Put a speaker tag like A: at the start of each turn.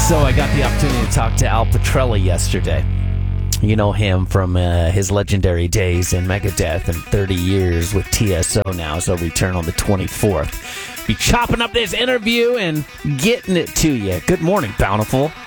A: So I got the opportunity to talk to Al Pitrelli yesterday. You know him from his legendary days in Megadeth and 30 years with TSO now, so return on the 24th. Be chopping up this interview and getting it to you. Good morning, Bountiful.